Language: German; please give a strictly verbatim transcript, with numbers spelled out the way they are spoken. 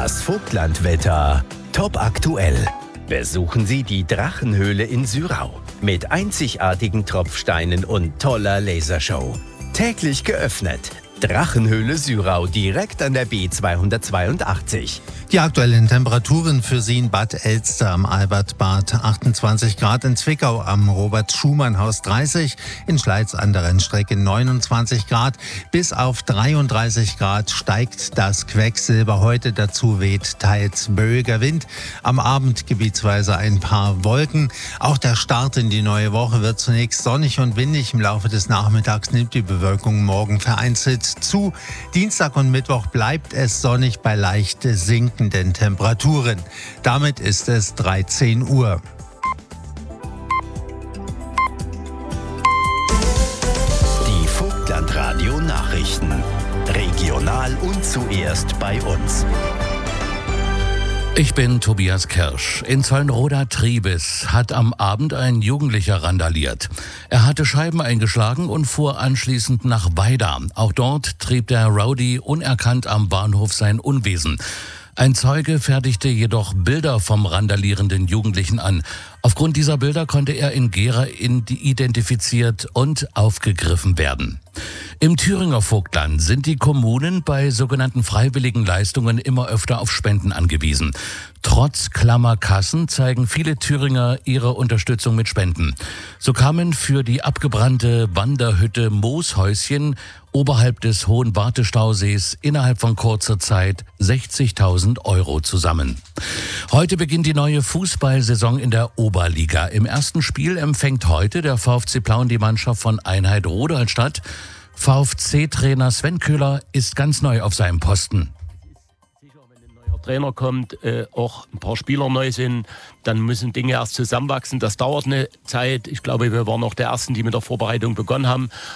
Das Vogtlandwetter top aktuell. Besuchen Sie die Drachenhöhle in Syrau mit einzigartigen Tropfsteinen und toller Lasershow. Täglich geöffnet. Drachenhöhle Syrau direkt an der B zweihundertzweiundachtzig. Die aktuellen Temperaturen für Sie in Bad Elster am Albertbad achtundzwanzig Grad, in Zwickau am Robert-Schumann-Haus dreißig, in Schleiz an der Rennstrecke neunundzwanzig Grad. Bis auf dreiunddreißig Grad steigt das Quecksilber heute. Dazu weht teils böiger Wind. Am Abend gebietsweise ein paar Wolken. Auch der Start in die neue Woche wird zunächst sonnig und windig. Im Laufe des Nachmittags nimmt die Bewölkung morgen vereinzelt zu. Dienstag und Mittwoch bleibt es sonnig bei leicht sinkenden Temperaturen. Damit ist es dreizehn Uhr. Die Vogtlandradio Nachrichten. Regional und zuerst bei uns. Ich bin Tobias Kirsch. In Zollenroda-Triebes hat am Abend ein Jugendlicher randaliert. Er hatte Scheiben eingeschlagen und fuhr anschließend nach Weida. Auch dort trieb der Rowdy unerkannt am Bahnhof sein Unwesen. Ein Zeuge fertigte jedoch Bilder vom randalierenden Jugendlichen an. Aufgrund dieser Bilder konnte er in Gera identifiziert und aufgegriffen werden. Im Thüringer Vogtland sind die Kommunen bei sogenannten freiwilligen Leistungen immer öfter auf Spenden angewiesen. Trotz klammer Kassen zeigen viele Thüringer ihre Unterstützung mit Spenden. So kamen für die abgebrannte Wanderhütte Mooshäuschen oberhalb des Hohen Wartestausees innerhalb von kurzer Zeit sechzigtausend Euro zusammen. Heute beginnt die neue Fußballsaison in der Oberliga. Im ersten Spiel empfängt heute der VfC Plauen die Mannschaft von Einheit Rudolstadt. VfC-Trainer Sven Köhler ist ganz neu auf seinem Posten. Trainer kommt, äh, auch ein paar Spieler neu sind, dann müssen Dinge erst zusammenwachsen. Das dauert eine Zeit. Ich glaube, wir waren auch der Ersten, die mit der Vorbereitung begonnen haben.